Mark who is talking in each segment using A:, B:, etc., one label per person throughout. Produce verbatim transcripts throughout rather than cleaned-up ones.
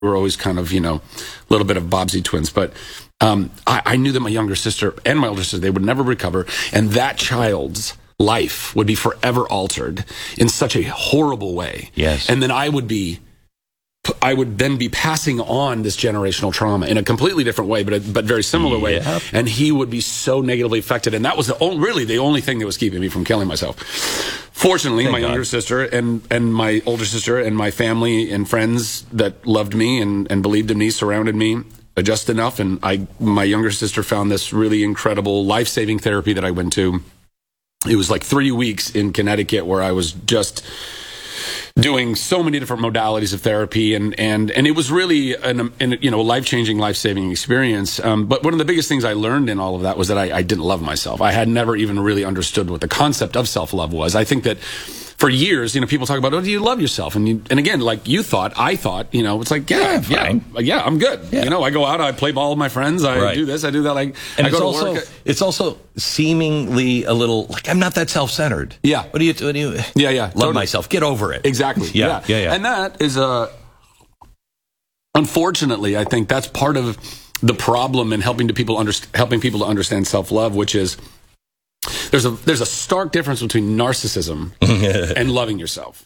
A: We were always kind of, you know, a little bit of Bobbsey twins. But um, I, I knew that my younger sister and my older sister, they would never recover. And that child's life would be forever altered in such a horrible way.
B: Yes.
A: And then I would be, I would then be passing on this generational trauma in a completely different way, but a, but very similar
B: Yep.
A: way. And he would be so negatively affected. And that was the only, really the only thing that was keeping me from killing myself. Fortunately,
B: Thank
A: my
B: God.
A: younger sister and, and my older sister and my family and friends that loved me and, and believed in me surrounded me just enough. And I, my younger sister found this really incredible life-saving therapy that I went to. It was like three weeks in Connecticut where I was just doing so many different modalities of therapy, and and and it was really an, an you know a life-changing, life-saving experience. Um, but one of the biggest things I learned in all of that was that I, I didn't love myself. I had never even really understood what the concept of self-love was. I think that for years, you know, people talk about, oh, do you love yourself? And you, and again, like you thought, I thought, you know, it's like, yeah, yeah, yeah, yeah I'm good. Yeah. You know, I go out, I play ball with my friends, I
B: Right.
A: do this, I do that. Like,
B: And
A: I
B: it's
A: go to
B: also
A: work.
B: it's also seemingly a little like I'm not that self-centered.
A: Yeah.
B: What do you what do you
A: Yeah, yeah,
B: love
A: totally.
B: myself. Get over it.
A: Exactly.
B: Yeah,
A: Yeah.
B: yeah, yeah.
A: And that is a, unfortunately, I think that's part of the problem in helping to people underst- helping people to understand self-love, which is there's a there's a stark difference between narcissism and loving yourself.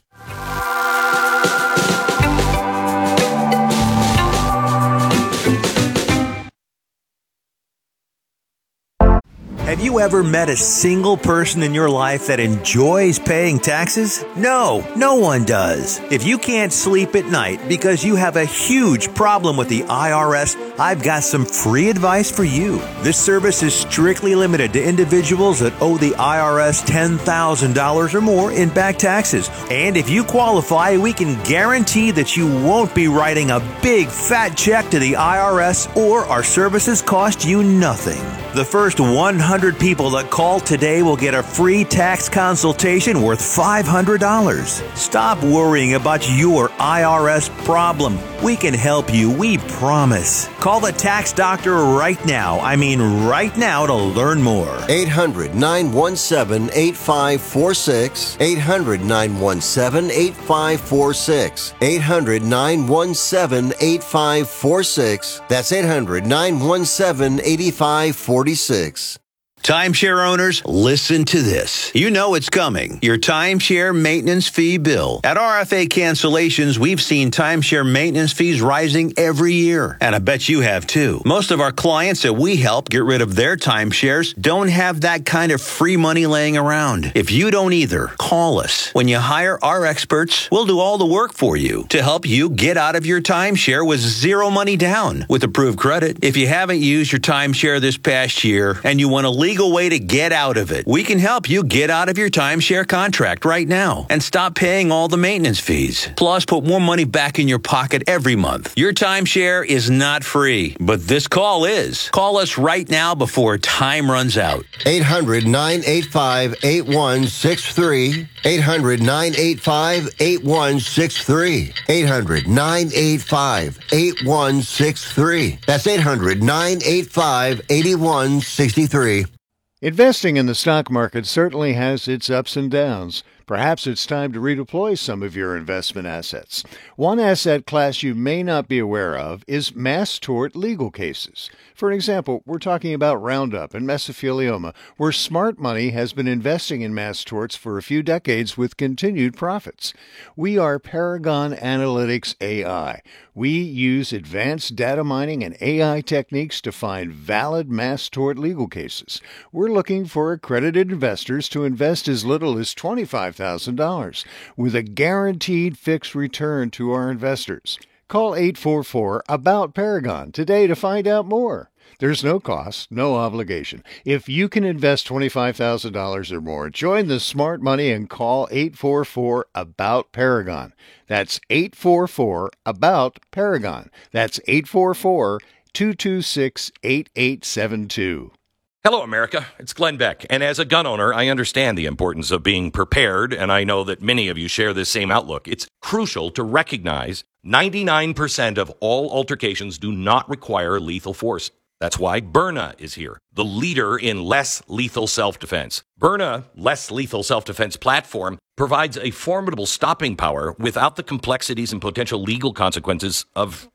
C: Have you ever met a single person in your life that enjoys paying taxes? No, no one does. If you can't sleep at night because you have a huge problem with the I R S, I've got some free advice for you. This service is strictly limited to individuals that owe the I R S ten thousand dollars or more in back taxes. And if you qualify, we can guarantee that you won't be writing a big fat check to the I R S, or our services cost you nothing. The first one hundred people that call today will get a free tax consultation worth five hundred dollars. Stop worrying about your I R S problem. We can help you, we promise. Call the tax doctor right now. I mean right now to learn more.
D: eight hundred, nine one seven, eight five four six. eight hundred, nine one seven, eight five four six. eight hundred, nine one seven, eight five four six. That's eight hundred, nine one seven, eight five four six.
E: Timeshare owners, listen to this. You know it's coming. Your timeshare maintenance fee bill. At R F A Cancellations, we've seen timeshare maintenance fees rising every year. And I bet you have too. Most of our clients that we help get rid of their timeshares don't have that kind of free money laying around. If you don't either, call us. When you hire our experts, we'll do all the work for you to help you get out of your timeshare with zero money down with approved credit. If you haven't used your timeshare this past year and you want to leave legal way to get out of it. We can help you get out of your timeshare contract right now and stop paying all the maintenance fees. Plus, put more money back in your pocket every month. Your timeshare is not free, but this call is. Call us right now before time runs out.
D: eight hundred, nine eight five, eight one six three. eight hundred, nine eight five, eight one six three. eight hundred, nine eight five, eight one six three. That's eight hundred, nine eight five, eight one six three.
F: Investing in the stock market certainly has its ups and downs. Perhaps it's time to redeploy some of your investment assets. One asset class you may not be aware of is mass tort legal cases. For example, we're talking about Roundup and mesothelioma, where smart money has been investing in mass torts for a few decades with continued profits. We are Paragon Analytics A I. We use advanced data mining and A I techniques to find valid mass tort legal cases. We're looking for accredited investors to invest as little as twenty-five thousand dollars with a guaranteed fixed return to our investors. Call eight four four, ABOUT Paragon today to find out more. There's no cost, no obligation. If you can invest twenty-five thousand dollars or more, join the smart money and call eight four four, ABOUT Paragon. That's eight four four, ABOUT Paragon. That's eight four four, two two six, eight eight seven two.
B: Hello, America. It's Glenn Beck. And as a gun owner, I understand the importance of being prepared, and I know that many of you share this same outlook. It's crucial to recognize ninety-nine percent of all altercations do not require lethal force. That's why Byrna is here, the leader in less lethal self-defense. Byrna, less lethal self-defense platform, provides a formidable stopping power without the complexities and potential legal consequences of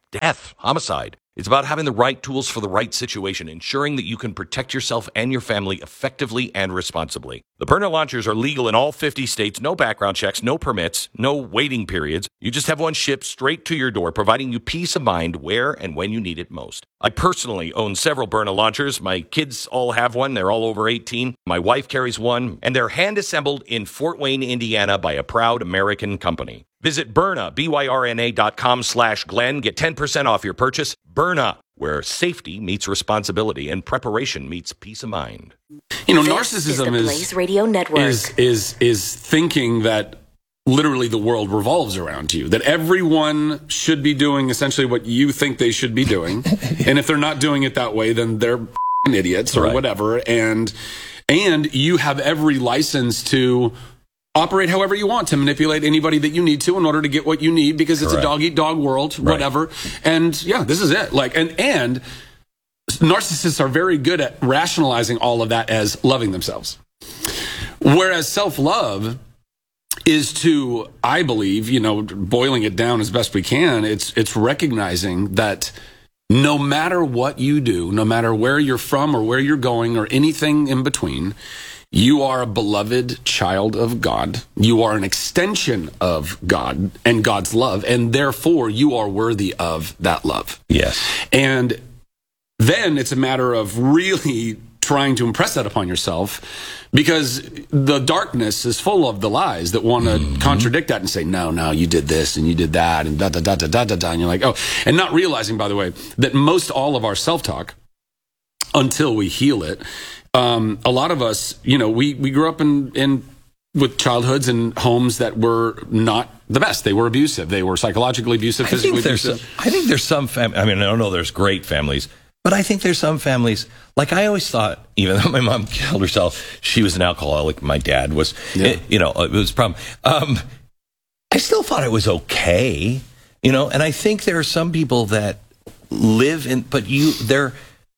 B: death, homicide. It's about having the right tools for the right situation, ensuring that you can protect yourself and your family effectively and responsibly. The Byrna launchers are legal in all fifty states, no background checks, no permits, no waiting periods. You just have one shipped straight to your door, providing you peace of mind where and when you need it most. I personally own several Byrna launchers. My kids all have one. They're all over eighteen. My wife carries one, and they're hand-assembled in Fort Wayne, Indiana by a proud American company. Visit Byrna, B Y R N A dot com slash Glenn. Get ten percent off your purchase. Byrna, where safety meets responsibility and preparation meets peace of mind.
A: You know,
G: This
A: narcissism
G: is the
A: is,
G: Blaze Radio Network.
A: is is is thinking that literally the world revolves around you, that everyone should be doing essentially what you think they should be doing. And if they're not doing it that way, then they're f***ing idiots or
B: Right.
A: whatever. And and you have every license to operate however you want, to manipulate anybody that you need to in order to get what you need, because it's
B: Correct.
A: a dog eat dog world,
B: Right.
A: whatever. And yeah, this is it. Like, and and narcissists are very good at rationalizing all of that as loving themselves. Whereas self-love is to, I believe, you know, boiling it down as best we can, it's it's recognizing that no matter what you do, no matter where you're from or where you're going or anything in between, you are a beloved child of God. You are an extension of God and God's love, and therefore you are worthy of that love.
B: Yes.
A: And then it's a matter of really trying to impress that upon yourself, because the darkness is full of the lies that want to mm-hmm. contradict that and say, no, no, you did this and you did that and da da da da da da da. And you're like, oh, and not realizing, by the way, that most all of our self-talk, until we heal it, um, a lot of us, you know, we, we grew up in, in with childhoods and homes that were not the best. They were abusive. They were psychologically abusive,
B: I
A: physically
B: think there's
A: abusive.
B: some, I think there's some fam- I mean, I don't know there's great families, but I think there's some families, like I always thought, even though my mom killed herself, she was an alcoholic, my dad was,
A: Yeah.
B: it, you know, it was a problem. Um, I still thought it was okay, you know, and I think there are some people that live in, but you, they're,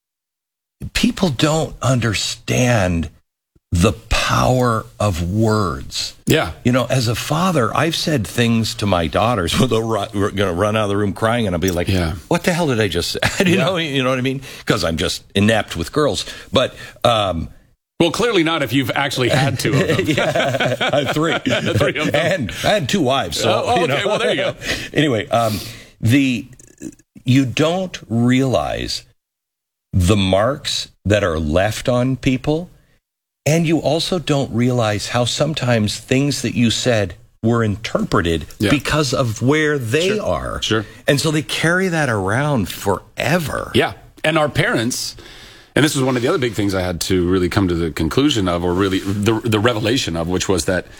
B: people don't understand the power of words.
A: Yeah.
B: You know, as a father, I've said things to my daughters where they're going to run out of the room crying, and I'll be like,
A: Yeah.
B: what the hell did I just say? you,
A: Yeah.
B: know, you know what I mean? Because I'm just inept with girls. But, um,
A: Well, clearly not if you've actually had two of them.
B: yeah, I had three.
A: Three of them.
B: And I had two wives. So,
A: Oh,
B: you
A: okay,
B: know.
A: well, there you go.
B: Anyway, um, the you don't realize the marks that are left on people, and you also don't realize how sometimes things that you said were interpreted
A: Yeah.
B: because of where they
A: Sure.
B: are.
A: Sure.
B: And so they carry that around forever.
A: Yeah. And our parents, and this was one of the other big things I had to really come to the conclusion of, or really the the revelation of, which was that,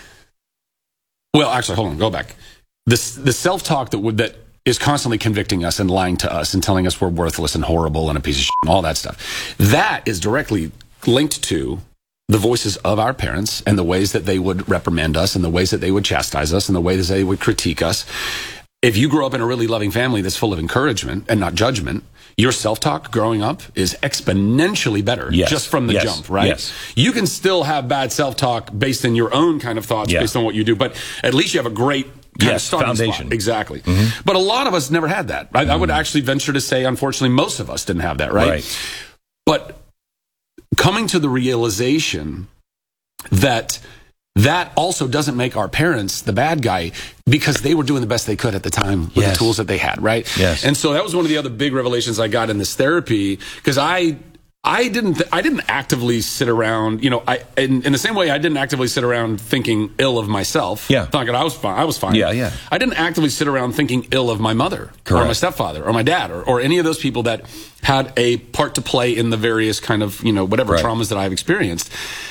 A: well, actually, hold on, go back. This the self-talk that would that is constantly convicting us and lying to us and telling us we're worthless and horrible and a piece of shit and all that stuff. That is directly linked to the voices of our parents and the ways that they would reprimand us and the ways that they would chastise us and the ways that they would critique us. If you grow up in a really loving family that's full of encouragement and not judgment, your self-talk growing up is exponentially better
B: Yes.
A: just from the
B: Yes.
A: jump, right?
B: Yes.
A: You can still have bad self-talk based on your own kind of thoughts,
B: Yeah.
A: based on what you do, but at least you have a great kind of
B: Yes,
A: starting
B: foundation.
A: spot. Exactly. But a lot of us never had that. I, I would actually venture to say, unfortunately, most of us didn't have that, right?
B: Right.
A: But coming to the realization that that also doesn't make our parents the bad guy, because they were doing the best they could at the time with
B: Yes.
A: the tools that they had, right?
B: Yes.
A: And so that was one of the other big revelations I got in this therapy, because I I didn't th- I didn't actively sit around, you know, I in, in the same way I didn't actively sit around thinking ill of myself.
B: Yeah.
A: Thinking I was fine. I was fine.
B: Yeah, yeah.
A: I didn't actively sit around thinking ill of my mother or
B: Correct.
A: my stepfather or my dad or, or any of those people that had a part to play in the various kind of, you know, whatever
B: Right.
A: traumas that I've experienced.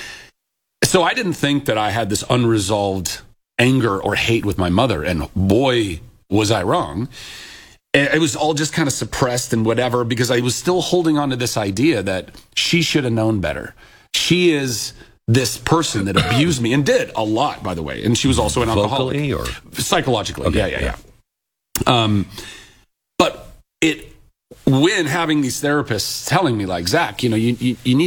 A: So I didn't think that I had this unresolved anger or hate with my mother, and boy, was I wrong. It was all just kind of suppressed and whatever, because I was still holding on to this idea that she should have known better. She is this person that abused me and did a lot, by the way. And she was also an alcoholic.
B: Vocally or
A: Psychologically.
B: Okay,
A: yeah, yeah, yeah. Um, but it, when having these therapists telling me like, Zach, you know, you, you, you need to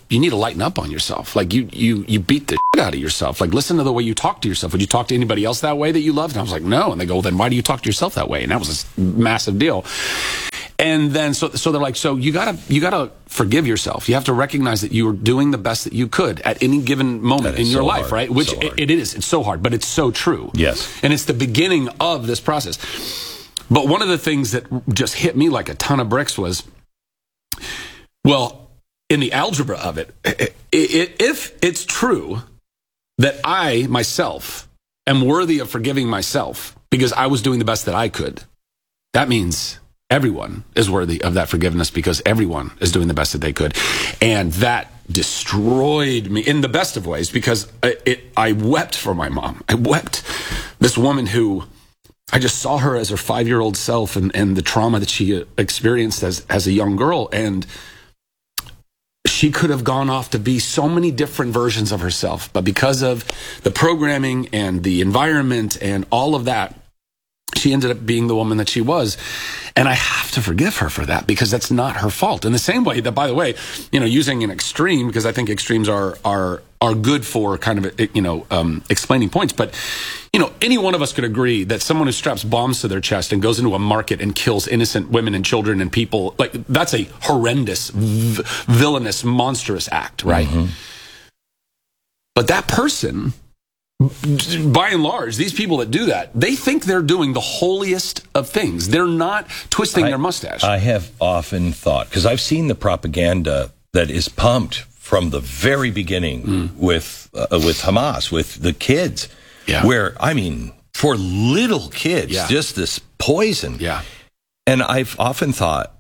A: you need to lighten up on yourself. Like you, you, you beat the shit out of yourself. Like listen to the way you talk to yourself. Would you talk to anybody else that way that you loved? And I was like, no. And they go, well, then why do you talk to yourself that way? And that was a massive deal. And then, so, so they're like, so you gotta, you gotta forgive yourself. You have to recognize that you were doing the best that you could at any given moment in your
B: so
A: life,
B: hard.
A: right? Which
B: So
A: it,
B: hard.
A: it is. It's so hard, but it's so true.
B: Yes.
A: And it's the beginning of this process. But one of the things that just hit me like a ton of bricks was, well, in the algebra of it, it, it if it's true that I, myself, am worthy of forgiving myself because I was doing the best that I could, that means everyone is worthy of that forgiveness because everyone is doing the best that they could. And that destroyed me in the best of ways because it, it, I wept for my mom. I wept. This woman who, I just saw her as her five-year-old self and, and the trauma that she experienced as, as a young girl. And she could have gone off to be so many different versions of herself. But because of the programming and the environment and all of that, she ended up being the woman that she was. And I have to forgive her for that because that's not her fault. In the same way that, by the way, you know, using an extreme, because I think extremes are are are good for kind of, you know, um, explaining points. But, you know, any one of us could agree that someone who straps bombs to their chest and goes into a market and kills innocent women and children and people, like, that's a horrendous, v- villainous, monstrous act, right? Mm-hmm. But that person, by and large, these people that do that, they think they're doing the holiest of things. They're not twisting
B: I,
A: their mustache.
B: I have often thought, because I've seen the propaganda that is pumped from the very beginning mm. with uh, with Hamas, with the kids, yeah. where, I mean, for little kids, yeah. just this poison.
A: Yeah.
B: And I've often thought,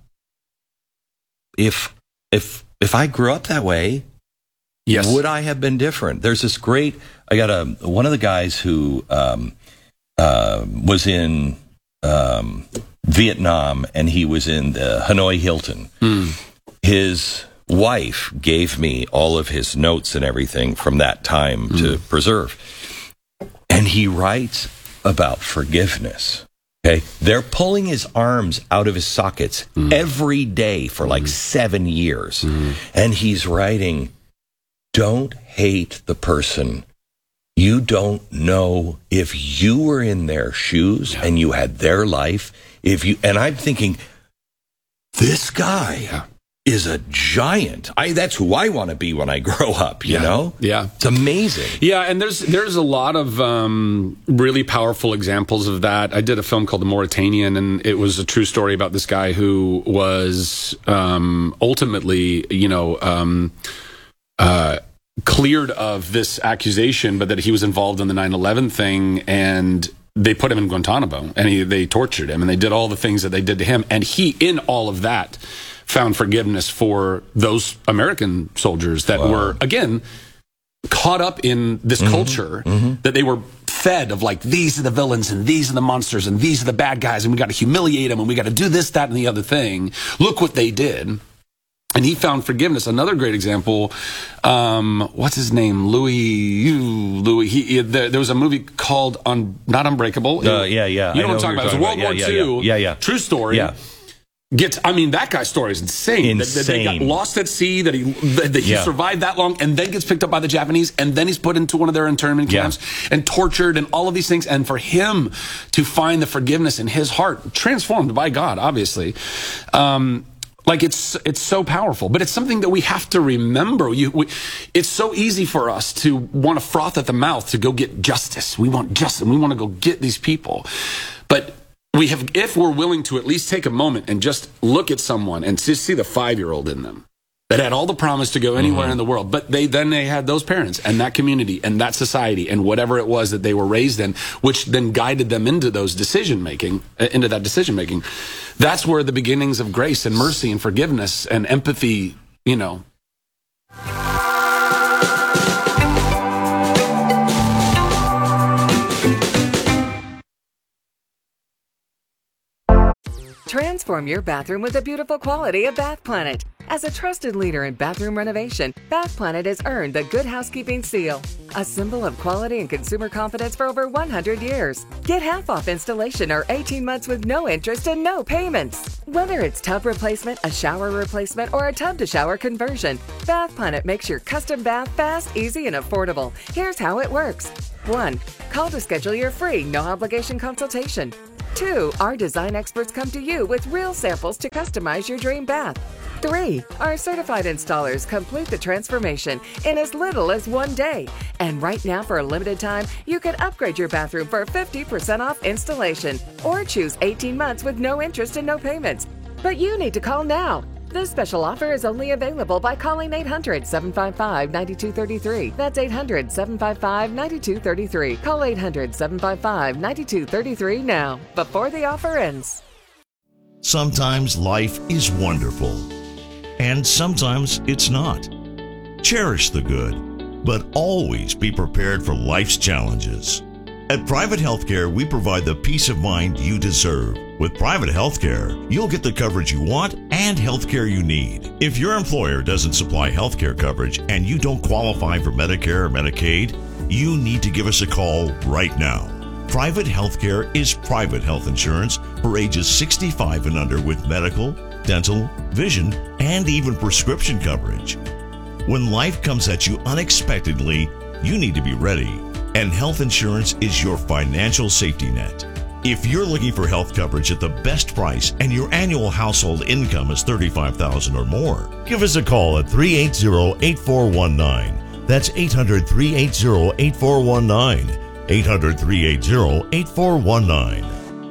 B: if if if I grew up that way, yes. would I have been different? There's this great, I got a, one of the guys who um, uh, was in um, Vietnam, and he was in the Hanoi Hilton. Mm. His wife gave me all of his notes and everything from that time mm. to preserve. And he writes about forgiveness. Okay, they're pulling his arms out of his sockets mm. every day for like mm. seven years. Mm. And he's writing, don't hate the person. You don't know if you were in their shoes yeah. and you had their life. If you and I'm thinking, this guy yeah. is a giant. I that's who I want to be when I grow up, you
A: yeah.
B: know?
A: Yeah.
B: It's amazing.
A: Yeah, and there's there's a lot of um, really powerful examples of that. I did a film called The Mauritanian, and it was a true story about this guy who was um, ultimately, you know, um, uh, cleared of this accusation, but that he was involved in the nine eleven thing, and they put him in Guantanamo, and he, they tortured him, and they did all the things that they did to him. And he, in all of that, found forgiveness for those American soldiers that wow. were, again, caught up in this mm-hmm. culture mm-hmm. that they were fed of, like, these are the villains, and these are the monsters, and these are the bad guys, and we got to humiliate them, and we got to do this, that, and the other thing. Look what they did. And he found forgiveness. Another great example, um, what's his name? Louis, Louis. He, he there, there was a movie called Un, not Unbreakable.
B: Uh, yeah, yeah.
A: You know, know what I'm talking about? It was World
B: about.
A: War
B: yeah,
A: Two.
B: Yeah, yeah, yeah.
A: True story.
B: Yeah.
A: Gets. I mean, that guy's story is insane.
B: Insane.
A: That, that they got lost at sea. That he that he yeah. survived that long, and then gets picked up by the Japanese, and then he's put into one of their internment camps yeah. and tortured, and all of these things. And for him to find the forgiveness in his heart, transformed by God, obviously. Um, Like it's it's so powerful, but it's something that we have to remember. You, we, it's so easy for us to want to froth at the mouth to go get justice. We want justice. We want to go get these people, but we have, if we're willing to at least take a moment and just look at someone and just see the five-year-old in them that had all the promise to go anywhere mm-hmm. in the world, but they then they had those parents and that community and that society and whatever it was that they were raised in, which then guided them into those decision making, into that decision making. That's where the beginnings of grace and mercy and forgiveness and empathy, you know.
G: Transform your bathroom with the beautiful quality of Bath Planet. As a trusted leader in bathroom renovation, Bath Planet has earned the Good Housekeeping seal, a symbol of quality and consumer confidence for over one hundred years. Get half off installation or eighteen months with no interest and no payments. Whether it's tub replacement, a shower replacement, or a tub-to-shower conversion, Bath Planet makes your custom bath fast, easy, and affordable. Here's how it works. one. Call to schedule your free, no-obligation consultation. two. Our design experts come to you with real samples to customize your dream bath. three. Our certified installers complete the transformation in as little as one day. And right now, for a limited time, you can upgrade your bathroom for fifty percent off installation or choose eighteen months with no interest and no payments. But you need to call now. This special offer is only available by calling eight hundred, seven five five, nine two three three. That's eight hundred, seven five five, nine two three three. Call eight hundred, seven five five, nine two three three now, before the offer ends.
H: Sometimes life is wonderful, and sometimes it's not. Cherish the good, but always be prepared for life's challenges. At Private Healthcare, we provide the peace of mind you deserve. With Private Healthcare, you'll get the coverage you want and healthcare you need. If your employer doesn't supply healthcare coverage and you don't qualify for Medicare or Medicaid, you need to give us a call right now. Private Healthcare is private health insurance for ages sixty-five and under with medical, dental, vision, and even prescription coverage. When life comes at you unexpectedly, you need to be ready, and health insurance is your financial safety net. If you're looking for health coverage at the best price and your annual household income is thirty-five thousand dollars or more, give us a call at three eight zero, eight four one nine. That's eight hundred, three eight zero, eight four one nine. eight hundred, three eight zero, eight four one nine.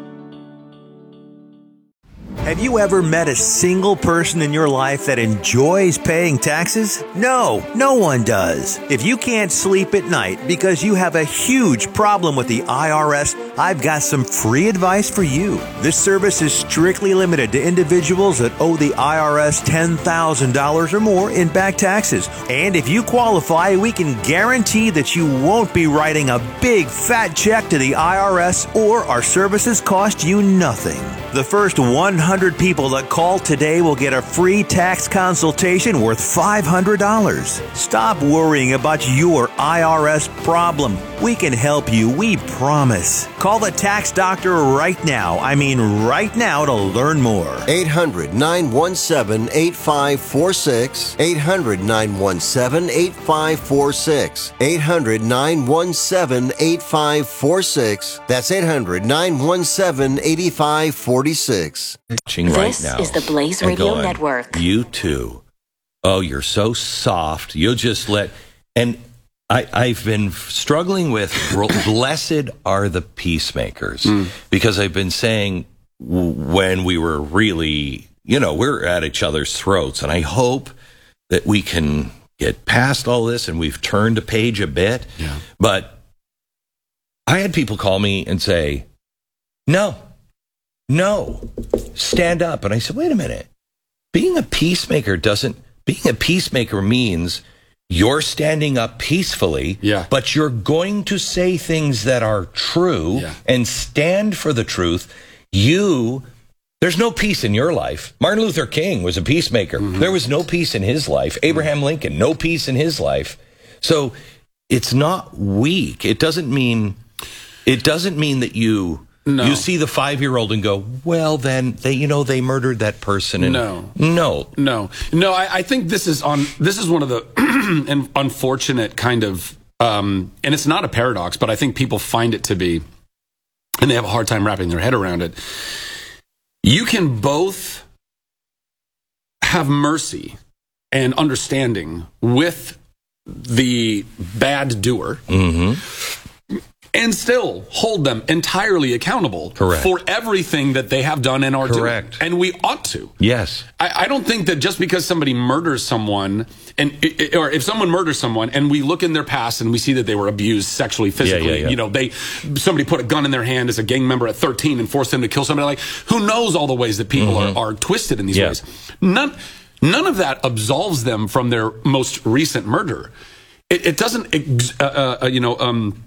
C: Have you ever met a single person in your life that enjoys paying taxes? No, no one does. If you can't sleep at night because you have a huge problem with the I R S, I've got some free advice for you. This service is strictly limited to individuals that owe the I R S ten thousand dollars or more in back taxes. And if you qualify, we can guarantee that you won't be writing a big fat check to the I R S, or our services cost you nothing. The first one hundred people that call today will get a free tax consultation worth five hundred dollars. Stop worrying about your I R S problem. We can help you, we promise. Call the tax doctor right now. I mean right now to learn more.
D: eight hundred, nine one seven, eight five four six. eight hundred, nine one seven, eight five four six. eight hundred, nine one seven, eight five four six. That's eight hundred, nine one seven, eight five four six.
B: Right
I: this
B: now
I: is the Blaze Radio
B: going,
I: Network.
B: You too. Oh, you're so soft. You'll just let... And I, I've been struggling with blessed are the peacemakers, mm. because I've been saying when we were really, you know, we're at each other's throats, and I hope that we can get past all this and we've turned a page a bit.
A: Yeah.
B: But I had people call me and say, no, no, stand up. And I said, wait a minute. Being a peacemaker doesn't, being a peacemaker means you're standing up peacefully,
A: yeah.
B: but you're going to say things that are true
A: yeah.
B: and stand for the truth. You, there's no peace in your life. Martin Luther King was a peacemaker. Mm-hmm. There was no peace in his life. Abraham Lincoln, no peace in his life. So it's not weak. It doesn't mean, it doesn't mean that you... No. You see the five-year-old and go, well, then they, you know, they murdered that person. And
A: no,
B: no,
A: no, no. I, I think this is on. This is one of the unfortunate kind of, um, and it's not a paradox, but I think people find it to be, and they have a hard time wrapping their head around it. You can both have mercy and understanding with the bad doer.
B: Mm-hmm.
A: And still hold them entirely accountable
B: Correct.
A: for everything that they have done and are
B: Correct.
A: doing. And we ought to.
B: Yes.
A: I, I don't think that just because somebody murders someone, and or if someone murders someone, and we look in their past and we see that they were abused sexually, physically,
B: yeah, yeah, yeah.
A: you know, they somebody put a gun in their hand as a gang member at thirteen and forced them to kill somebody. Like, who knows all the ways that people mm-hmm. are, are twisted in these
B: yeah.
A: ways? None, none of that absolves them from their most recent murder. It, it doesn't, uh, uh, you know. Um,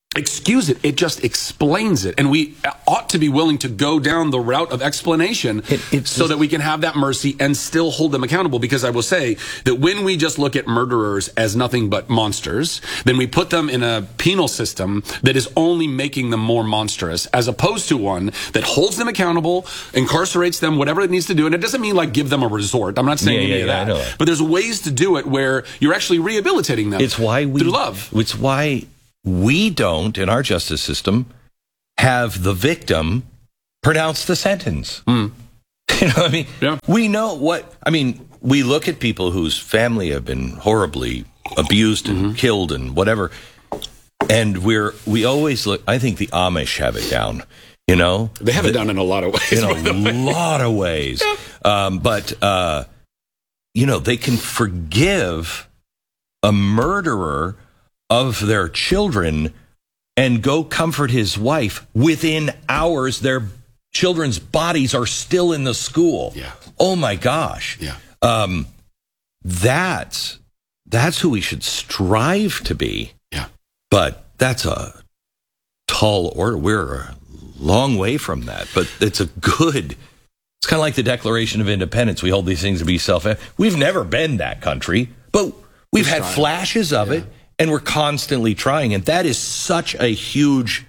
A: excuse it. It just explains it. And we ought to be willing to go down the route of explanation
B: it, it's
A: so
B: just,
A: that we can have that mercy and still hold them accountable. Because I will say that when we just look at murderers as nothing but monsters, then we put them in a penal system that is only making them more monstrous, as opposed to one that holds them accountable, incarcerates them, whatever it needs to do. And it doesn't mean like give them a resort. I'm not saying
B: yeah,
A: any
B: yeah,
A: of
B: yeah,
A: that.
B: I know that.
A: But there's ways to do it where you're actually rehabilitating them.
B: It's why we
A: through love.
B: It's why we don't, in our justice system, have the victim pronounce the sentence.
A: Mm.
B: You know what I mean?
A: Yeah.
B: We know what, I mean, we look at people whose family have been horribly abused and
A: Mm-hmm.
B: killed and whatever, and we're, we always look, I think the Amish have it down, you know?
A: They have it done in a lot of ways.
B: In a lot of ways. Um, but, uh, you know, they can forgive a murderer of their children and go comfort his wife. Within hours, their children's bodies are still in the school.
A: Yeah.
B: Oh my gosh.
A: Yeah.
B: Um, that's, that's who we should strive to be.
A: Yeah.
B: But that's a tall order. We're a long way from that, but it's a good, it's kind of like the Declaration of Independence. We hold these things to be self, we've never been that country, but we've had
A: trying.
B: flashes of
A: Yeah.
B: it. And we're constantly trying. And that is such a huge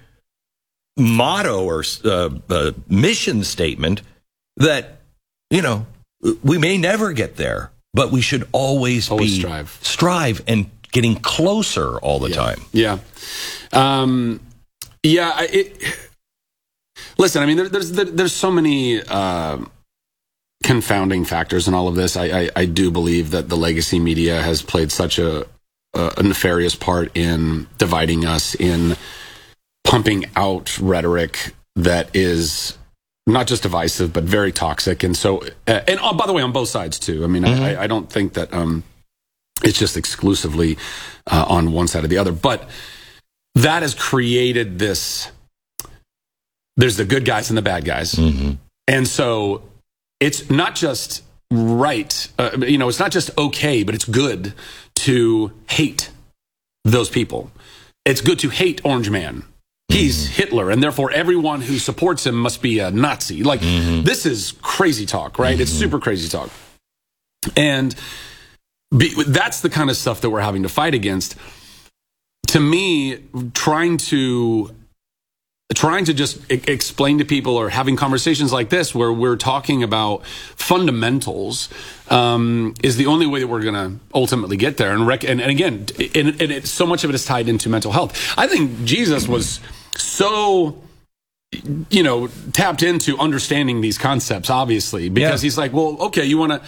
B: motto or uh, uh, mission statement that, you know, we may never get there, but we should always,
A: Always
B: be
A: strive.
B: strive and getting closer all the
A: yeah.
B: time.
A: Yeah. Um, yeah. It, listen, I mean, there, there's there, there's so many uh, confounding factors in all of this. I, I, I do believe that the legacy media has played such a a nefarious part in dividing us, in pumping out rhetoric that is not just divisive, but very toxic. And so, uh, and oh, by the way, on both sides too. I mean, mm-hmm. I, I don't think that um, it's just exclusively uh, on one side or the other, but that has created this, there's the good guys and the bad guys.
B: Mm-hmm.
A: And so it's not just right. Uh, you know, it's not just okay, but it's good to hate those people. It's good to hate Orange Man. He's mm-hmm. Hitler, and therefore everyone who supports him must be a Nazi. Like, mm-hmm. this is crazy talk, right? Mm-hmm. It's super crazy talk. And be, that's the kind of stuff that we're having to fight against. To me, trying to trying to just e- explain to people, or having conversations like this where we're talking about fundamentals, um, is the only way that we're going to ultimately get there. And, rec- and, and again, and, and it, so much of it is tied into mental health. I think Jesus was so, you know, tapped into understanding these concepts, obviously, because yeah. he's like, well, okay, you want to,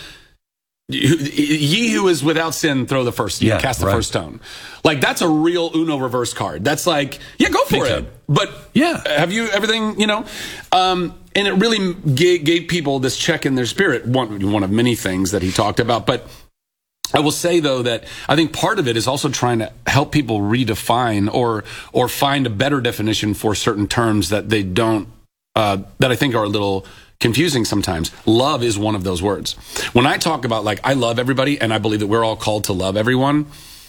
A: ye who is without sin, throw the first, yeah, cast the right. first stone. Like, that's a real Uno reverse card. That's like, yeah, go for Big it. Time. But yeah, have you everything, you know? Um, and it really gave, gave people this check in their spirit. One, one of many things that he talked about. But I will say, though, that I think part of it is also trying to help people redefine or or find a better definition for certain terms that they don't, uh, that I think are a little confusing sometimes. Love is one of those words. When I talk about, like, I love everybody, and I believe that we're all called to love everyone,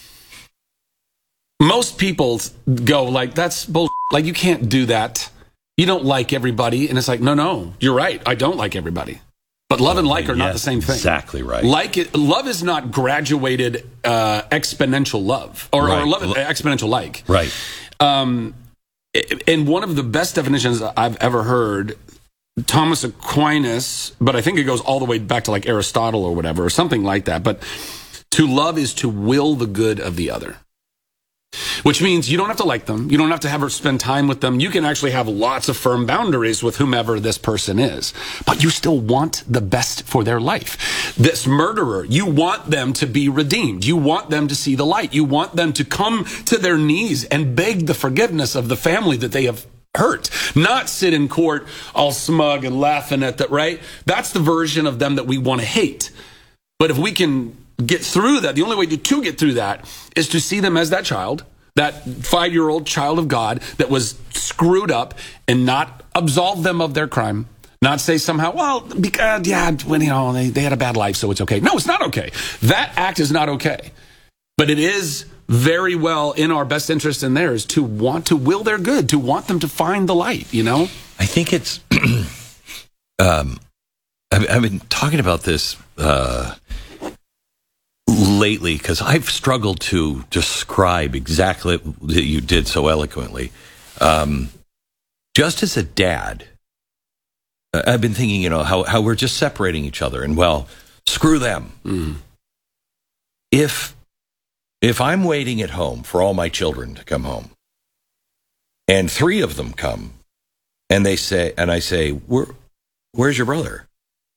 A: most people go like, that's bullshit. Like, you can't do that. You don't like everybody. And it's like, no, no, you're right. I don't like everybody. But love and like are
B: yes,
A: not the same thing.
B: Exactly right.
A: Like it, love is not graduated uh, exponential love, or,
B: right.
A: or love is exponential like.
B: Right.
A: Um, and one of the best definitions I've ever heard, Thomas Aquinas, but I think it goes all the way back to like Aristotle or whatever, or something like that. But to love is to will the good of the other. Which means you don't have to like them. You don't have to have her spend time with them. You can actually have lots of firm boundaries with whomever this person is. But you still want the best for their life. This murderer, you want them to be redeemed. You want them to see the light. You want them to come to their knees and beg the forgiveness of the family that they have hurt. Not sit in court all smug and laughing at that, right? That's the version of them that we want to hate. But if we can get through that, the only way to, to get through that is to see them as that child, that five-year-old child of God that was screwed up, and not absolve them of their crime. Not say somehow, well, because, yeah, when, you know, they, they had a bad life, so it's okay. No, it's not okay. That act is not okay. But it is very well in our best interest and theirs to want to will their good, to want them to find the light, you know?
B: I think it's, um, I've, I've been talking about this uh, lately because I've struggled to describe exactly what you did so eloquently. Um, just as a dad, I've been thinking, you know, how, how we're just separating each other and, well, screw them.
A: Mm.
B: If, if I'm waiting at home for all my children to come home and three of them come and they say, and I say, Where, where's your brother?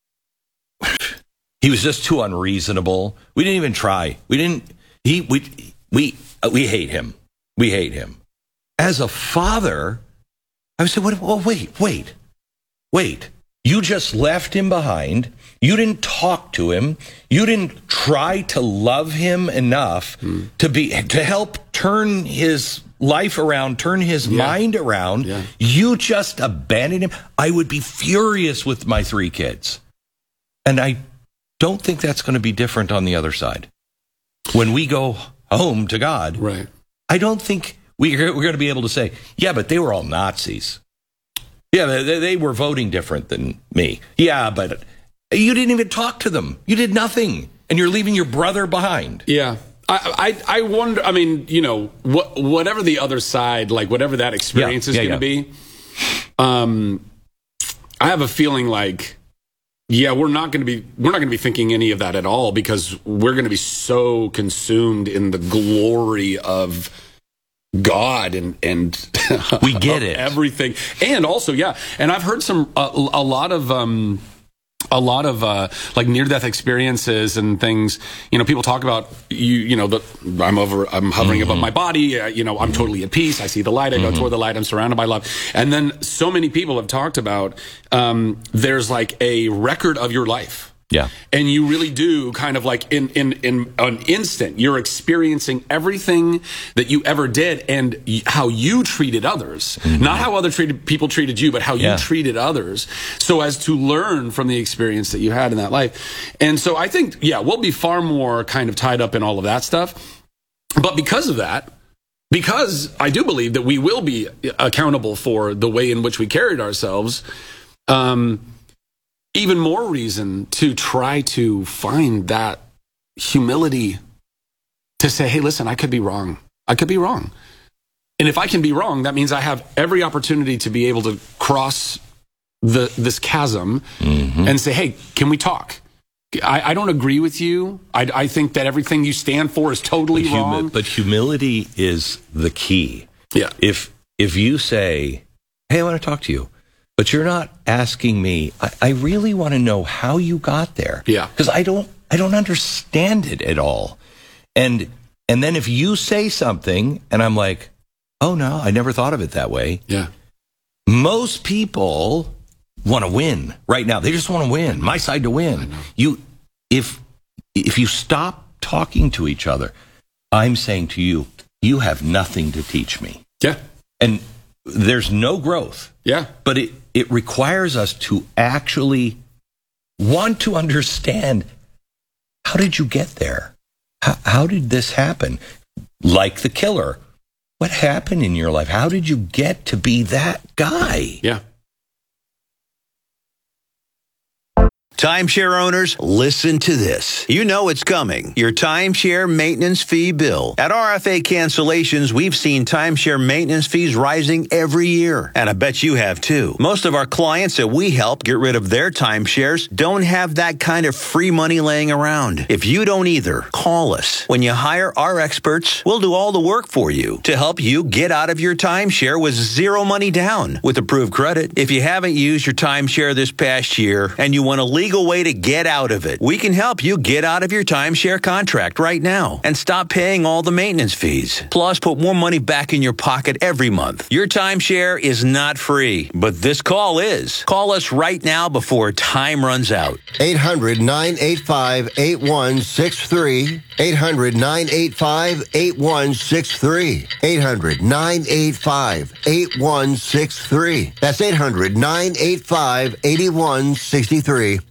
B: He was just too unreasonable. We didn't even try. We didn't, he, we, we, we hate him. We hate him. As a father, I would say, what, oh, wait, wait. Wait, you just left him behind. You didn't talk to him. You didn't try to love him enough mm. to be to help turn his life around, turn his yeah. mind around.
A: Yeah.
B: You just abandoned him. I would be furious with my three kids. And I don't think that's going to be different on the other side. When we go home to God,
A: right.
B: I don't think we're, we're going to be able to say, yeah, but they were all Nazis. Yeah, they, they were voting different than me. Yeah, but you didn't even talk to them. You did nothing, and you're leaving your brother behind.
A: Yeah. I, I, I wonder, I mean, you know, what, whatever the other side, like whatever that experience
B: yeah,
A: is
B: yeah,
A: going to
B: yeah.
A: be, um, I have a feeling like, yeah, we're not going to be, we're not going to be thinking any of that at all because we're going to be so consumed in the glory of God and and
B: we get it
A: everything, and also yeah, and I've heard some uh, a lot of um a lot of uh like near death experiences and things. You know, people talk about you you know the I'm over I'm hovering mm-hmm. above my body. Uh, you know, I'm totally at peace. I see the light. I go mm-hmm. toward the light. I'm surrounded by love. And then so many people have talked about um there's like a record of your life.
B: Yeah.
A: And you really do kind of like in, in, in an instant, you're experiencing everything that you ever did and y- how you treated others, mm-hmm. not how other treated people treated you, but how
B: yeah.
A: you treated others so as to learn from the experience that you had in that life. And so I think, yeah, we'll be far more kind of tied up in all of that stuff. But because of that, because I do believe that we will be accountable for the way in which we carried ourselves, um, even more reason to try to find that humility to say, hey, listen, I could be wrong. I could be wrong. And if I can be wrong, that means I have every opportunity to be able to cross the this chasm mm-hmm. and say, hey, can we talk? I, I don't agree with you. I, I think that everything you stand for is totally
B: but humi-
A: wrong.
B: But humility is the key.
A: Yeah.
B: If if you say, hey, I want to talk to you, but you're not asking me, I, I really want to know how you got there.
A: Yeah.
B: Because I don't I don't understand it at all. And and then if you say something and I'm like, oh no, I never thought of it that way.
A: Yeah.
B: Most people want to win right now. They just want to win. My side to win. You if if you stop talking to each other, I'm saying to you, you have nothing to teach me.
A: Yeah.
B: And there's no growth.
A: Yeah.
B: But it, it requires us to actually want to understand, how did you get there? How, how did this happen? Like the killer. What happened in your life? How did you get to be that guy?
A: Yeah.
E: Timeshare owners, listen to this. You know it's coming. Your timeshare maintenance fee bill. At R F A Cancellations, we've seen timeshare maintenance fees rising every year. And I bet you have too. Most of our clients that we help get rid of their timeshares don't have that kind of free money laying around. If you don't either, call us. When you hire our experts, we'll do all the work for you to help you get out of your timeshare with zero money down with approved credit. If you haven't used your timeshare this past year and you want to leave legal way to get out of it. We can help you get out of your timeshare contract right now and stop paying all the maintenance fees. Plus, put more money back in your pocket every month. Your timeshare is not free, but this call is. Call us right now before time runs out.
D: eight hundred, nine eight five, eight one six three. eight hundred, nine eight five, eight one six three. eight hundred, nine eight five, eight one six three. That's eight hundred, nine eight five, eight one six three.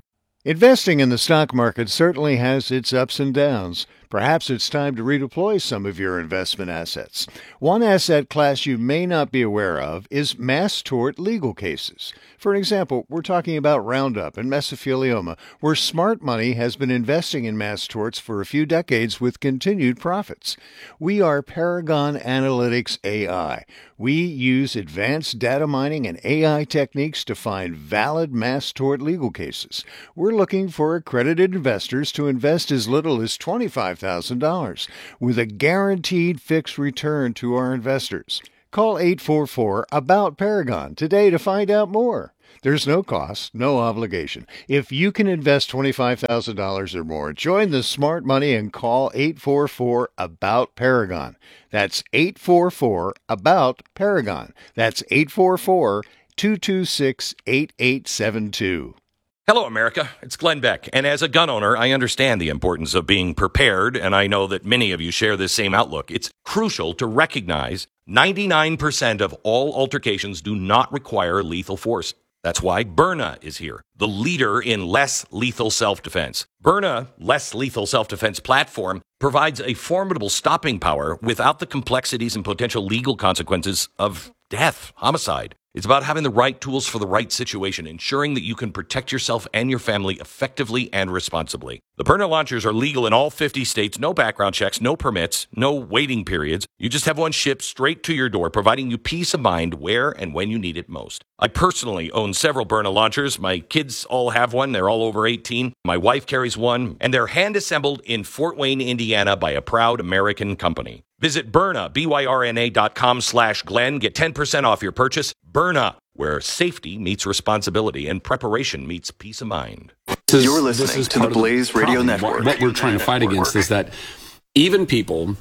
F: Investing in the stock market certainly has its ups and downs. Perhaps it's time to redeploy some of your investment assets. One asset class you may not be aware of is mass tort legal cases. For example, we're talking about Roundup and mesothelioma, where smart money has been investing in mass torts for a few decades with continued profits. We are Paragon Analytics A I. We use advanced data mining and A I techniques to find valid mass tort legal cases. We're looking for accredited investors to invest as little as twenty-five thousand dollars with a guaranteed fixed return to our investors. Call eight four four, ABOUT Paragon today to find out more. There's no cost, no obligation. If you can invest twenty-five thousand dollars or more, join the smart money and call eight four four, ABOUT Paragon. That's eight four four, ABOUT Paragon. That's eight four four, two two six, eight eight seven two.
B: Hello, America. It's Glenn Beck. And as a gun owner, I understand the importance of being prepared, and I know that many of you share this same outlook. It's crucial to recognize ninety-nine percent of all altercations do not require lethal force. That's why Byrna is here, the leader in less lethal self-defense. Byrna Less Lethal Self-Defense platform provides a formidable stopping power without the complexities and potential legal consequences of death, homicide. It's about having the right tools for the right situation, ensuring that you can protect yourself and your family effectively and responsibly. The Byrna launchers are legal in all fifty states, no background checks, no permits, no waiting periods. You just have one shipped straight to your door, providing you peace of mind where and when you need it most. I personally own several Byrna launchers. My kids all have one. They're all over eighteen. My wife carries one, and they're hand-assembled in Fort Wayne, Indiana by a proud American company. Visit Byrna, B Y R N A dot com slash Glenn. Get ten percent off your purchase. Byrna, where safety meets responsibility and preparation meets peace of mind.
A: Is,
I: You're listening to the Blaze the Radio Network.
A: What, what we're trying to fight against is that even people,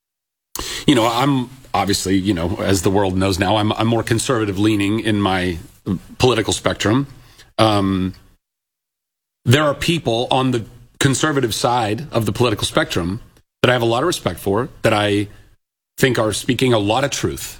A: you know, I'm obviously, you know, as the world knows now, I'm, I'm more conservative leaning in my political spectrum. Um, there are people on the conservative side of the political spectrum that I have a lot of respect for, that I think are speaking a lot of truth.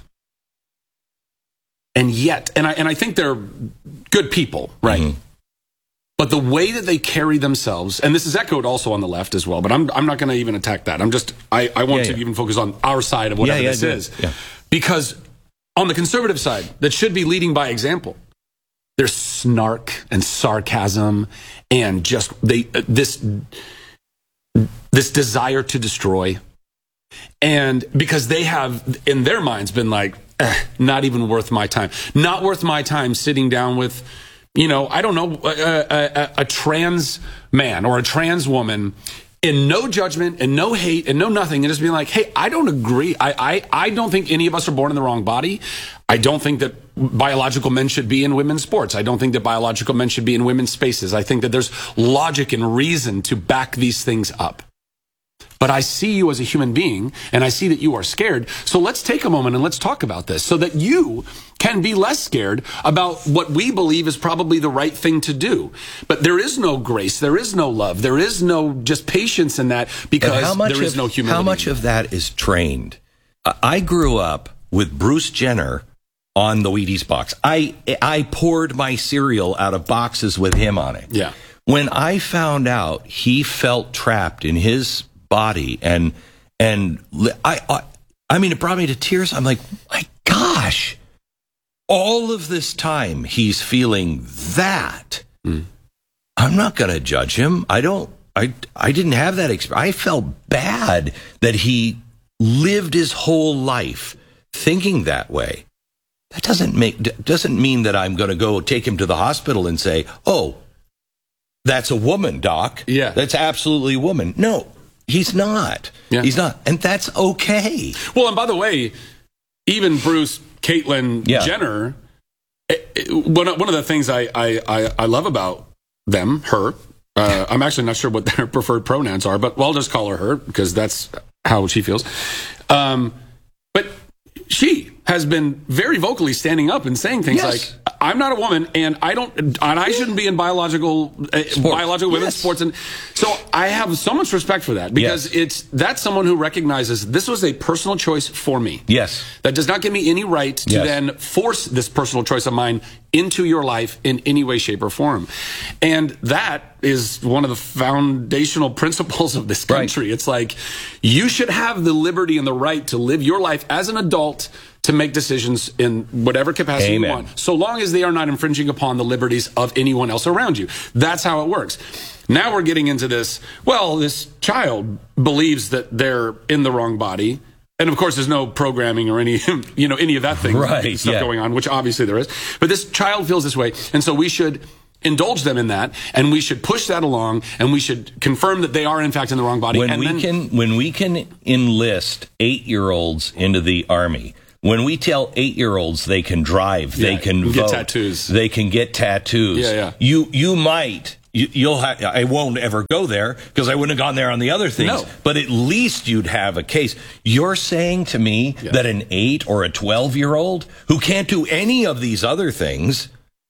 A: And yet, and I and I think they're good people, right? Mm-hmm. But the way that they carry themselves, and this is echoed also on the left as well, but I'm I'm not going to even attack that. I'm just, I, I want yeah, to yeah. even focus on our side of whatever yeah, yeah, this is. Yeah. Because on the conservative side, that should be leading by example, there's snark and sarcasm and just they uh, this... this desire to destroy. And because they have, in their minds, been like, eh, not even worth my time. Not worth my time sitting down with, you know, I don't know, a, a, a trans man or a trans woman in no judgment and no hate and no nothing, and just being like, hey, I don't agree. I, I, I don't think any of us are born in the wrong body. I don't think that biological men should be in women's sports. I don't think that biological men should be in women's spaces. I think that there's logic and reason to back these things up. But I see you as a human being, and I see that you are scared. So let's take a moment and let's talk about this so that you can be less scared about what we believe is probably the right thing to do. But there is no grace. There is no love. There is no just patience in that because there is
J: of,
A: no humility.
J: How much of that is trained? I grew up with Bruce Jenner on the Wheaties box. I I poured my cereal out of boxes with him on it.
A: Yeah.
J: When I found out he felt trapped in his body and and I, I I mean it brought me to tears. I'm like, my gosh, all of this time he's feeling that. Mm. I'm not going to judge him. I don't. I I didn't have that experience. I felt bad that he lived his whole life thinking that way. That doesn't make doesn't mean that I'm going to go take him to the hospital and say, oh, that's a woman, doc.
A: Yeah,
J: that's absolutely a woman. No. He's not. Yeah. He's not. And that's okay.
A: Well, and by the way, even Bruce, Caitlyn yeah. Jenner, it, it, one, one of the things I, I, I, I love about them, her, uh, I'm actually not sure what their preferred pronouns are, but well, I'll just call her her because that's how she feels. Um, but she has been very vocally standing up and saying things yes. like, I'm not a woman, and I don't, and I shouldn't be in biological, uh, biological women's
J: yes.
A: sports, and so I have so much respect for that because yes. it's that's someone who recognizes this was a personal choice for me.
J: Yes,
A: that does not give me any right to
J: yes.
A: then force this personal choice of mine into your life in any way, shape, or form, and that is one of the foundational principles of this country. Right. It's like you should have the liberty and the right to live your life as an adult, to make decisions in whatever capacity
J: Amen.
A: you want, so long as they are not infringing upon the liberties of anyone else around you. That's how it works. Now we're getting into this, well, this child believes that they're in the wrong body. And of course, there's no programming or any, you know, any of that thing,
J: right,
A: stuff
J: yeah. going
A: on, which obviously there is. But this child feels this way. And so we should indulge them in that, and we should push that along, and we should confirm that they are in fact in the wrong body.
J: When
A: and
J: we
A: then,
J: can, when we can enlist eight-year-olds into the Army, when we tell eight-year-olds they can drive,
A: yeah,
J: they can
A: get
J: vote,
A: tattoos,
J: they can get tattoos.
A: Yeah, yeah.
J: You you might. You, you'll ha- I won't ever go there because I wouldn't have gone there on the other things.
A: No.
J: But at least you'd have a case. You're saying to me yeah. that an eight or a twelve-year-old who can't do any of these other things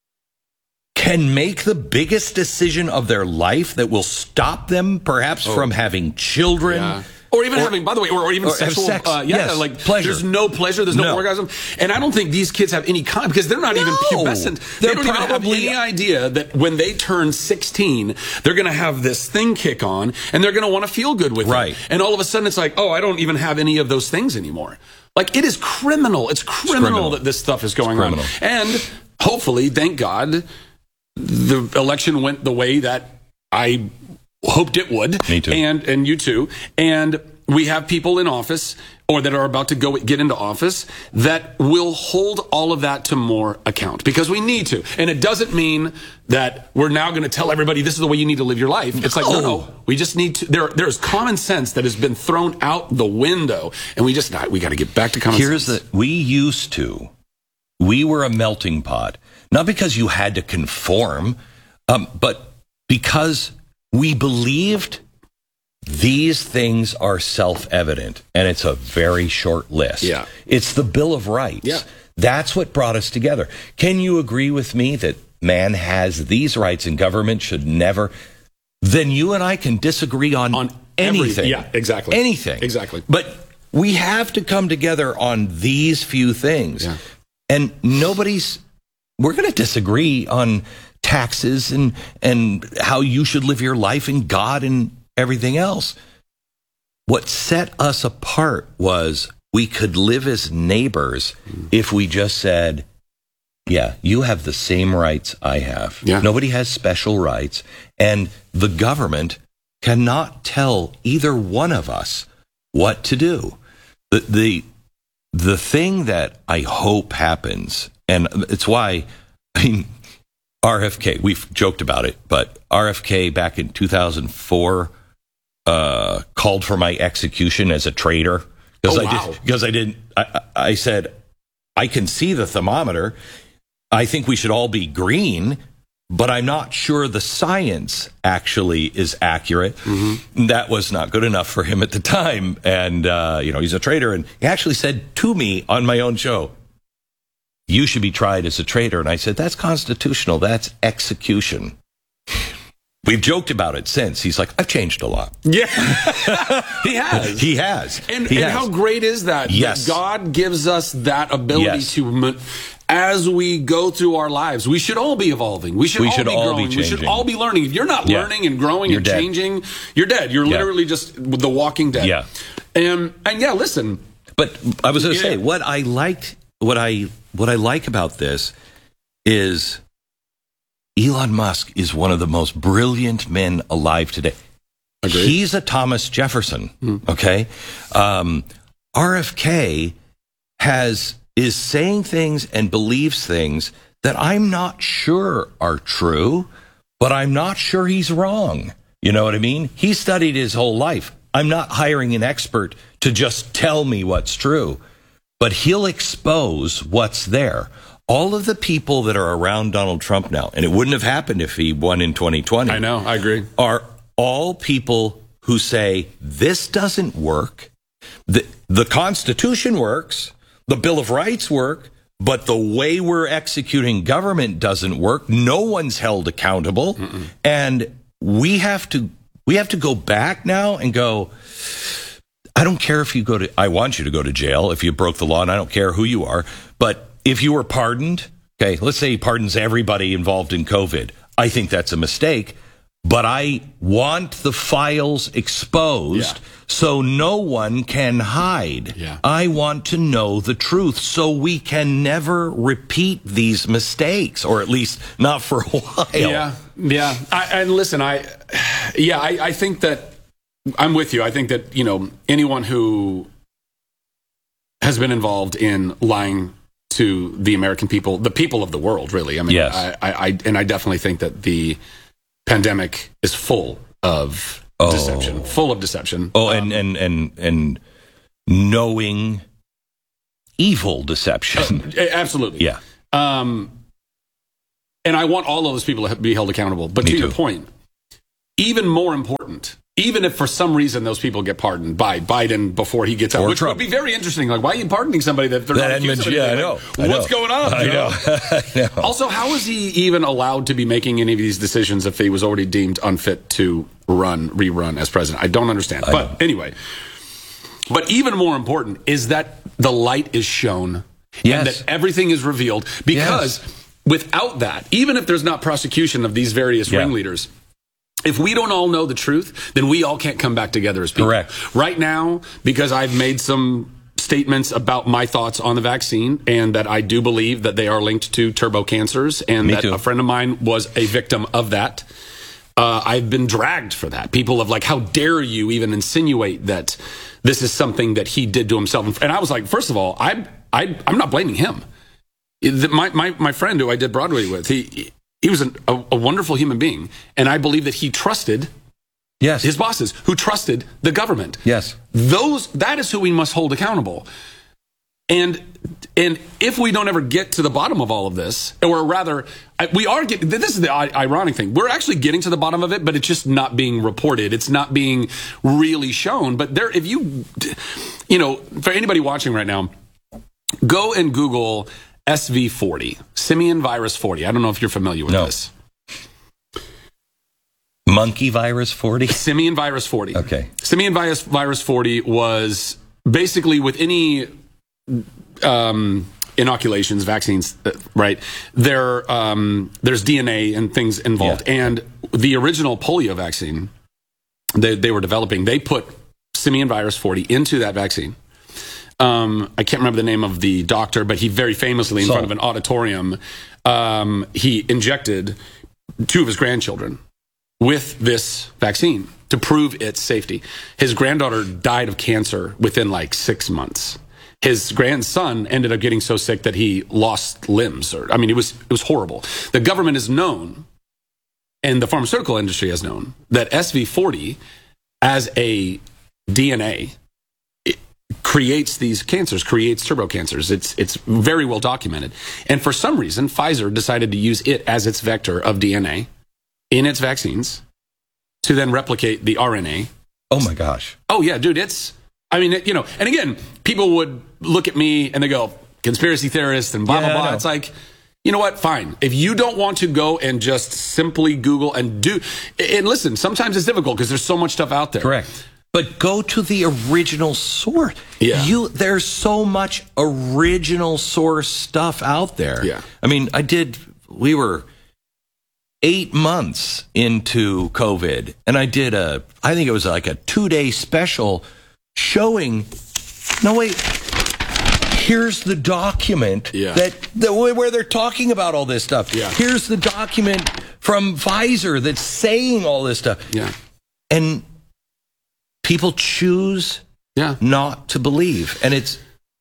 J: can make the biggest decision of their life that will stop them perhaps oh. from having children.
A: Yeah. Or even or, having, by the way, or, or even
J: or
A: sexual,
J: sex.
A: Uh, yeah,
J: yes.
A: like
J: pleasure.
A: There's no pleasure, there's no, no orgasm, and I don't think these kids have any kind because they're not
J: no.
A: even pubescent. They
J: they're
A: don't even have any idea that when they turn sixteen, they're going to have this thing kick on, and they're going to want to feel good with
J: right.
A: it. And all of a sudden, it's like, oh, I don't even have any of those things anymore. Like it is criminal. It's criminal, it's criminal. that this stuff is going on. And hopefully, thank God, the election went the way that I hoped it would.
J: Me too.
A: And and you too. And we have people in office or that are about to go get into office that will hold all of that to more account because we need to. And it doesn't mean that we're now going to tell everybody this is the way you need to live your life. It's like, no, no, we just need to. There, there's common sense that has been thrown out the window, and we just we got to get back to common
J: Here's
A: sense.
J: The, we used to, we were a melting pot, not because you had to conform, um, but because we believed these things are self-evident, and it's a very short list.
A: Yeah.
J: It's the Bill of Rights.
A: Yeah.
J: That's what brought us together. Can you agree with me that man has these rights and government should never? Then you and I can disagree on,
A: on
J: anything.
A: Every, yeah, exactly.
J: Anything.
A: Exactly.
J: But we have to come together on these few things.
A: Yeah.
J: And nobody's, we're going to disagree on taxes and, and how you should live your life and God and everything else. What set us apart was we could live as neighbors if we just said, yeah, you have the same rights I have.
A: Yeah.
J: Nobody has special rights. And the government cannot tell either one of us what to do. The, the, the thing that I hope happens, and it's why, I mean, R F K, we've joked about it, but R F K back in two thousand four uh, called for my execution as a traitor. Because
A: oh,
J: I
A: wow.
J: did, because I didn't, I, I said, I can see the thermometer. I think we should all be green, but I'm not sure the science actually is accurate. Mm-hmm. That was not good enough for him at the time. And, uh, you know, he's a traitor. And he actually said to me on my own show, you should be tried as a traitor. And I said, that's constitutional. That's execution. We've joked about it since. He's like, I've changed a lot.
A: Yeah. He has.
J: He has.
A: And,
J: he
A: and
J: has.
A: how great is that?
J: Yes.
A: That God gives us that ability
J: yes.
A: to, as we go through our lives, we should all be evolving. We should,
J: we
A: all,
J: should
A: be
J: all
A: growing.
J: be
A: we should all be learning. If you're not
J: yeah.
A: learning and growing
J: you're
A: and
J: dead.
A: changing, you're dead. You're
J: yeah.
A: literally just the walking dead.
J: Yeah.
A: And, and yeah, listen.
J: But I was going to
A: yeah.
J: say, what I liked, what I, what I like about this is Elon Musk is one of the most brilliant men alive today.
A: Agreed.
J: He's a Thomas Jefferson, mm. okay? Um, R F K has is saying things and believes things that I'm not sure are true, but I'm not sure he's wrong. You know what I mean? He studied his whole life. I'm not hiring an expert to just tell me what's true, but he'll expose what's there. All of the people that are around Donald Trump now, and it wouldn't have happened if he won in twenty twenty.
A: I know, I agree.
J: Are all people who say, this doesn't work. The, the Constitution works. The Bill of Rights work.
B: but the way we're executing government doesn't work. No one's held accountable. Mm-mm. And we have to we have to go back now and go, I don't care if you go to, I want you to go to jail if you broke the law, and I don't care who you are. But if you were pardoned, okay, let's say he pardons everybody involved in COVID. I think that's a mistake. But I want the files exposed yeah. so no one can hide.
A: Yeah.
B: I want to know the truth so we can never repeat these mistakes, or at least not for a while.
A: Yeah, yeah. I, and listen, I, yeah, I, I think that I'm with you. I think that, you know, anyone who has been involved in lying to the American people, the people of the world, really. I mean,
B: yes.
A: I, I, I and I definitely think that the pandemic is full of oh. deception, full of deception.
B: Oh, and, um, and, and, and knowing evil deception.
A: Uh, absolutely.
B: Yeah.
A: Um, and I want all of those people to be held accountable. But
B: Me
A: to
B: too.
A: your point, even more important, even if for some reason those people get pardoned by Biden before he gets out,
B: or
A: which
B: Trump.
A: would be very interesting. Like, why are you pardoning somebody that they're
B: that
A: not accused of
B: yeah,
A: anything?
B: I know.
A: Like,
B: I
A: what's
B: know.
A: going on?
B: I
A: You know?
B: know. I know.
A: Also, how is he even allowed to be making any of these decisions if he was already deemed unfit to run, rerun as president? I don't understand.
B: I
A: but
B: know.
A: anyway, but even more important is that the light is shown
B: yes.
A: and that everything is revealed, because
B: yes.
A: without that, even if there's not prosecution of these various
B: yeah.
A: ringleaders, if we don't all know the truth, then we all can't come back together as people.
B: Correct.
A: Right now, because I've made some statements about my thoughts on the vaccine, and that I do believe that they are linked to turbo cancers, and
B: Me
A: that
B: too.
A: a friend of mine was a victim of that. Uh, I've been dragged for that. People have like, how dare you even insinuate that this is something that he did to himself? And I was like, first of all, I, I, I'm not blaming him. My, my, my friend who I did Broadway with, he... He was an, a, a wonderful human being, and I believe that he trusted
B: yes.
A: his bosses, who trusted the government.
B: Yes,
A: those that is who we must hold accountable. And and if we don't ever get to the bottom of all of this, or rather, we are getting. This is the ironic thing: we're actually getting to the bottom of it, but it's just not being reported. It's not being really shown. But there, if you, you know, for anybody watching right now, go and Google S V forty, simian virus forty. I don't know if you're familiar with
B: no.
A: this.
B: Monkey virus forty?
A: Simian virus forty.
B: Okay.
A: Simian virus, virus forty was basically with any um, inoculations, vaccines, uh, right? There, um, there's D N A and things involved.
B: Yeah.
A: And the original polio vaccine they, they were developing, they put simian virus forty into that vaccine. Um, I can't remember the name of the doctor, but he very famously, in
B: so,
A: front of an auditorium, um, he injected two of his grandchildren with this vaccine to prove its safety. His granddaughter died of cancer within like six months. His grandson ended up getting so sick that he lost limbs. Or I mean, it was it was horrible. The government has known, and the pharmaceutical industry has known, that S V forty as a D N A creates these cancers, creates turbo cancers. It's it's very well documented. And for some reason, Pfizer decided to use it as its vector of D N A in its vaccines to then replicate the R N A.
B: Oh my gosh.
A: Oh yeah, dude, it's, I mean, it, you know, and again, people would look at me and they go, conspiracy theorist and blah,
B: yeah,
A: blah, blah. It's like, you know what? Fine. If you don't want to go and just simply Google and do, and listen, sometimes it's difficult because there's so much stuff out there.
B: Correct. But go to the original source.
A: Yeah.
B: You, there's so much original source stuff out there.
A: Yeah.
B: I mean, I did, we were eight months into COVID, and I did a, I think it was like a two-day special showing, no, wait, here's the document
A: yeah.
B: that, that where they're talking about all this stuff.
A: Yeah.
B: Here's the document from Pfizer that's saying all this stuff.
A: Yeah.
B: And people choose
A: yeah.
B: not to believe, and it's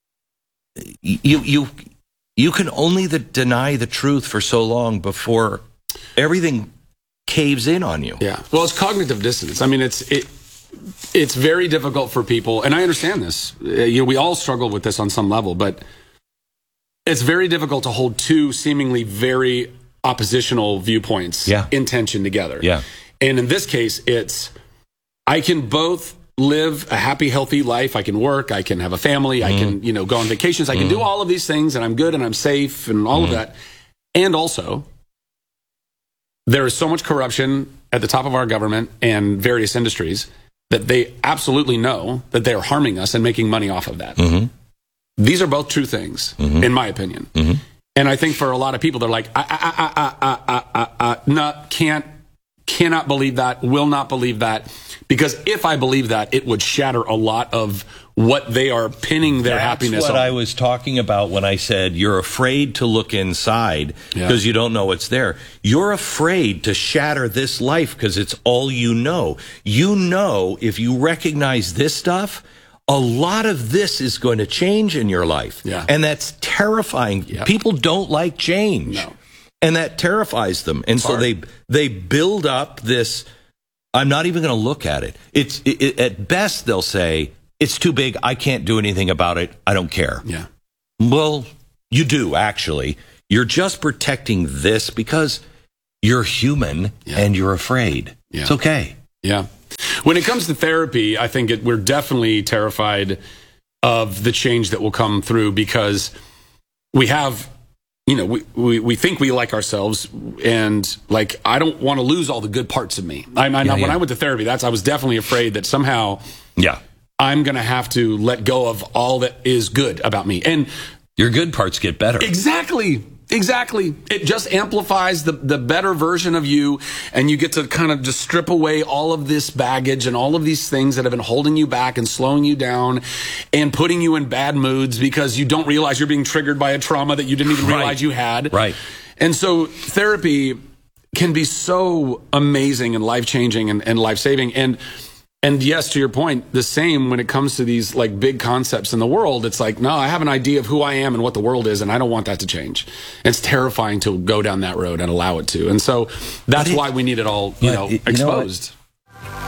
B: you you you can only the, deny the truth for so long before everything caves in on you.
A: Yeah. Well, it's cognitive dissonance. I mean, it's it it's very difficult for people, and I understand this. Uh, you know, we all struggle with this on some level, but it's very difficult to hold two seemingly very oppositional viewpoints
B: yeah.
A: in tension together.
B: Yeah.
A: And in this case, it's I can both live a happy, healthy life. I can work. I can have a family. Mm-hmm. I can, you know, go on vacations. I can mm-hmm. do all of these things, and I'm good and I'm safe and all mm-hmm. of that. And also, there is so much corruption at the top of our government and various industries that they absolutely know that they are harming us and making money off of that. Mm-hmm. These are both true things, mm-hmm. in my opinion. Mm-hmm. And I think for a lot of people, they're like, I, I, I, I, I, I, I, I, no, can't, cannot believe that, will not believe that. Because if I believe that, it would shatter a lot of what they are pinning their
B: That's
A: happiness
B: what
A: on.
B: I was talking about when I said you're afraid to look inside because yeah. you don't know what's there. You're afraid to shatter this life because it's all you know. You know, if you recognize this stuff, a lot of this is going to change in your life.
A: Yeah.
B: And that's terrifying. Yep. People don't like change.
A: No.
B: And that terrifies them. And
A: it's
B: so
A: hard.
B: they they build up this, I'm not even going to look at it. It's it, it, at best they'll say, it's too big. I can't do anything about it. I don't care.
A: Yeah.
B: Well, you do, actually. You're just protecting this because you're human yeah. and you're afraid.
A: Yeah.
B: It's okay.
A: Yeah. When it comes to therapy, I think it, we're definitely terrified of the change that will come through because we have, you know, we, we, we think we like ourselves, and like, I don't want to lose all the good parts of me. I, I, yeah, when yeah. I went to therapy, that's, I was definitely afraid that somehow
B: yeah.
A: I'm going to have to let go of all that is good about me. And
B: your good parts get better.
A: Exactly. Exactly. It just amplifies the, the better version of you, and you get to kind of just strip away all of this baggage and all of these things that have been holding you back and slowing you down and putting you in bad moods because you don't realize you're being triggered by a trauma that you didn't even realize
B: right.
A: you had.
B: Right.
A: And so therapy can be so amazing and life-changing and, and life-saving. And And yes, to your point, the same when it comes to these like big concepts in the world. It's like, no, I have an idea of who I am and what the world is, and I don't want that to change. It's terrifying to go down that road and allow it to. And so that's
B: it,
A: why we need it all, you know,
B: you
A: exposed.
B: Know